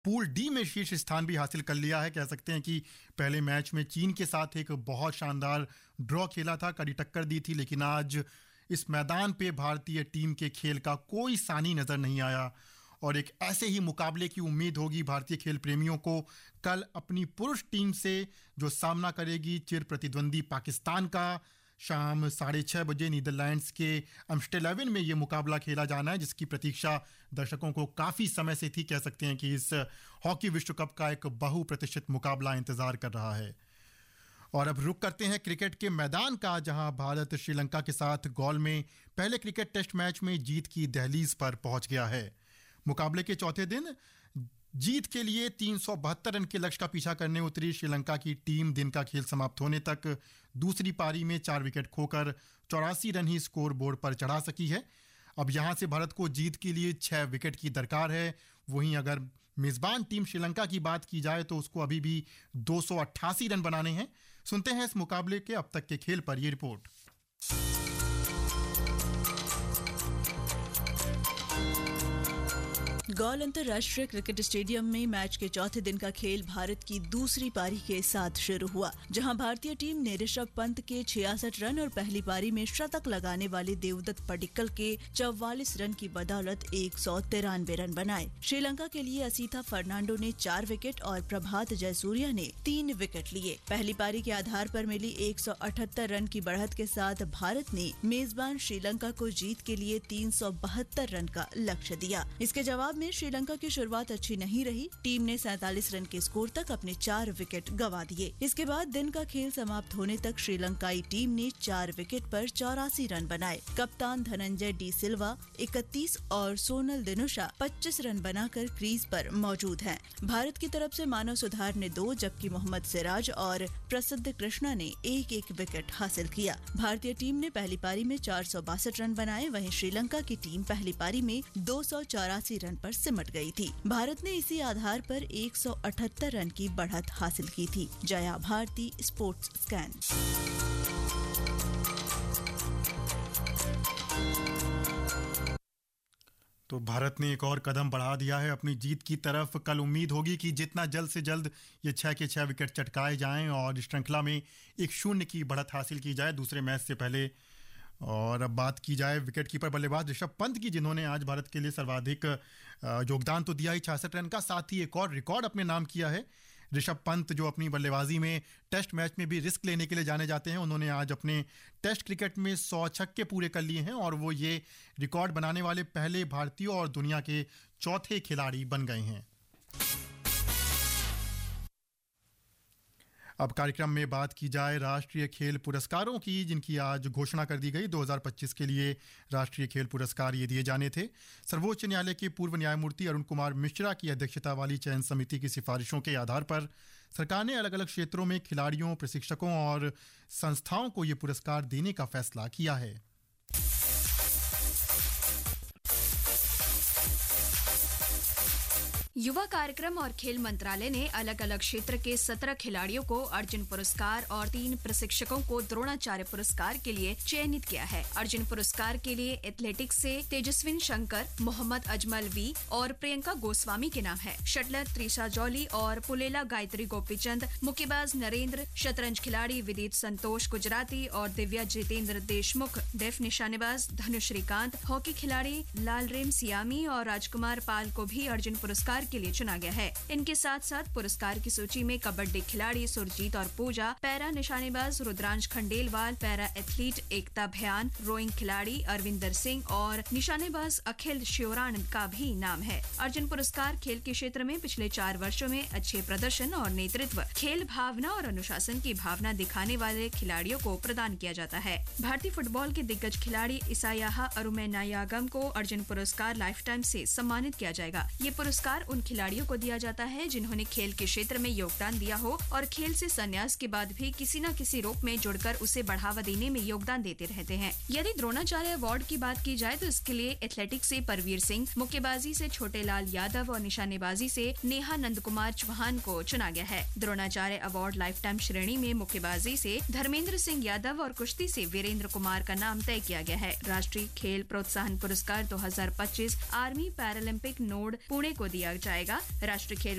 Pool D में शीर्ष स्थान भी हासिल कर लिया है। कह सकते हैं कि पहले मैच में चीन के साथ एक बहुत शानदार ड्रॉ खेला था, कड़ी टक्कर दी थी, लेकिन आज इस मैदान पे भारतीय टीम के खेल का कोई सानी नजर नहीं आया और एक ऐसे ही मुकाबले की उम्मीद होगी भारतीय खेल प्रेमियों को कल अपनी पुरुष टीम से, जो सामना करेगी चिर प्रतिद्वंदी पाकिस्तान का। शाम 6:30 बजे नीदरलैंड्स के एम्स्टरडैम में ये मुकाबला खेला जाना है, जिसकी प्रतीक्षा दर्शकों को काफ़ी समय से थी। कह सकते हैं कि इस हॉकी विश्व कप का एक बहुप्रतीक्षित मुकाबला इंतजार कर रहा है। और अब रुक करते हैं क्रिकेट के मैदान का, जहां भारत श्रीलंका के साथ गॉल में पहले क्रिकेट टेस्ट मैच में जीत की दहलीज पर पहुंच गया है। मुकाबले के चौथे दिन जीत के लिए 372 रन के लक्ष्य का पीछा करने उतरी श्रीलंका की टीम दिन का खेल समाप्त होने तक दूसरी पारी में 4 विकेट खोकर 84 रन ही स्कोर बोर्ड पर चढ़ा सकी है। अब यहां से भारत को जीत के लिए 6 विकेट की दरकार है। वहीं अगर मेजबान टीम श्रीलंका की बात की जाए तो उसको अभी भी 288 रन बनाने हैं। सुनते हैं इस मुकाबले के अब तक के खेल पर ये रिपोर्ट। गॉल अंतरराष्ट्रीय क्रिकेट स्टेडियम में मैच के चौथे दिन का खेल भारत की दूसरी पारी के साथ शुरू हुआ, जहां भारतीय टीम ने ऋषभ पंत के 66 रन और पहली पारी में शतक लगाने वाले देवदत्त पडिक्कल के 44 रन की बदौलत 193 रन बनाए। श्रीलंका के लिए असीथा फर्नांडो ने 4 विकेट और प्रभात जयसूर्या ने 3 विकेट लिए। पहली पारी के आधार पर मिली 178 रन की बढ़त के साथ भारत ने मेजबान श्रीलंका को जीत के लिए 372 रन का लक्ष्य दिया। इसके जवाब में श्रीलंका की शुरुआत अच्छी नहीं रही। टीम ने 47 रन के स्कोर तक अपने 4 विकेट गंवा दिए। इसके बाद दिन का खेल समाप्त होने तक श्रीलंकाई टीम ने 4 विकेट पर 84 रन बनाए। कप्तान धनंजय डी सिल्वा 31 और सोनल दिनुशा 25 रन बनाकर क्रीज पर मौजूद हैं। भारत की तरफ से मानव सुधार ने 2 जबकि मोहम्मद सिराज और प्रसिद्ध कृष्णा ने 1-1 विकेट हासिल किया। भारतीय टीम ने पहली पारी में 462 रन बनाए, वहीं श्रीलंका की टीम पहली पारी में 284 रन पर सिमट गई थी। भारत ने इसी आधार पर 178 रन की बढ़त हासिल की थी। Jaya Bharti, sports scan. तो भारत ने एक और कदम बढ़ा दिया है अपनी जीत की तरफ। कल उम्मीद होगी कि जितना जल्द से जल्द ये 6 के 6 विकेट चटकाए जाएं और इस श्रृंखला में 1-0 की बढ़त हासिल की जाए दूसरे मैच से पहले। और अब बात की जाए विकेटकीपर बल्लेबाज ऋषभ पंत की, जिन्होंने आज भारत के लिए सर्वाधिक योगदान तो दिया ही 66 रन का, साथ ही एक और रिकॉर्ड अपने नाम किया है। ऋषभ पंत जो अपनी बल्लेबाजी में टेस्ट मैच में भी रिस्क लेने के लिए जाने जाते हैं, उन्होंने आज अपने टेस्ट क्रिकेट में 100 छक्के पूरे कर लिए हैं और वो ये रिकॉर्ड बनाने वाले पहले भारतीय और दुनिया के चौथे खिलाड़ी बन गए हैं। अब कार्यक्रम में बात की जाए राष्ट्रीय खेल पुरस्कारों की, जिनकी आज घोषणा कर दी गई। 2025 के लिए राष्ट्रीय खेल पुरस्कार ये दिए जाने थे। सर्वोच्च न्यायालय के पूर्व न्यायमूर्ति अरुण कुमार मिश्रा की अध्यक्षता वाली चयन समिति की सिफारिशों के आधार पर सरकार ने अलग अलग क्षेत्रों में खिलाड़ियों, प्रशिक्षकों और संस्थाओं को ये पुरस्कार देने का फैसला किया है। युवा कार्यक्रम और खेल मंत्रालय ने अलग अलग क्षेत्र के 17 खिलाड़ियों को अर्जुन पुरस्कार और 3 प्रशिक्षकों को द्रोणाचार्य पुरस्कार के लिए चयनित किया है। अर्जुन पुरस्कार के लिए एथलेटिक्स से तेजस्विन शंकर, मोहम्मद अजमल वी और प्रियंका गोस्वामी के नाम है। शटलर त्रिशा जौली और पुलेला गायत्री गोपीचंद, मुक्केबाज नरेंद्र, शतरंज खिलाड़ी विदित संतोष गुजराती और दिव्या जितेंद्र देशमुख, डेफ निशानेबाज धनु श्रीकांत, हॉकी खिलाड़ी लालरेम सियामी और राजकुमार पाल को भी अर्जुन पुरस्कार के लिए चुना गया है। इनके साथ साथ पुरस्कार की सूची में कबड्डी खिलाड़ी सुरजीत और पूजा, पैरा निशानेबाज रुद्रांश खंडेलवाल, पैरा एथलीट एकता भयान, रोइंग खिलाड़ी अरविंदर सिंह और निशानेबाज अखिल शिवरान का भी नाम है। अर्जुन पुरस्कार खेल के क्षेत्र में पिछले 4 वर्षों में अच्छे प्रदर्शन और नेतृत्व, खेल भावना और अनुशासन की भावना दिखाने वाले खिलाड़ियों को प्रदान किया जाता है। भारतीय फुटबॉल के दिग्गज खिलाड़ी इसायाहा अरुमेनायागम को अर्जुन पुरस्कार लाइफ टाइम से सम्मानित किया जाएगा। ये पुरस्कार उन खिलाड़ियों को दिया जाता है जिन्होंने खेल के क्षेत्र में योगदान दिया हो और खेल से संन्यास के बाद भी किसी न किसी रूप में जुड़कर उसे बढ़ावा देने में योगदान देते रहते हैं। यदि द्रोणाचार्य अवार्ड की बात की जाए तो इसके लिए एथलेटिक्स से परवीर सिंह, मुक्केबाजी से छोटे लाल यादव और निशानेबाजी से नेहा नंद कुमार चौहान को चुना गया है। द्रोणाचार्य अवार्ड लाइफ टाइम श्रेणी में मुक्केबाजी से धर्मेंद्र सिंह यादव और कुश्ती से वीरेंद्र कुमार का नाम तय किया गया है। राष्ट्रीय खेल प्रोत्साहन पुरस्कार 2025 आर्मी पैरालंपिक नोड पुणे को दिया जाएगा। राष्ट्रीय खेल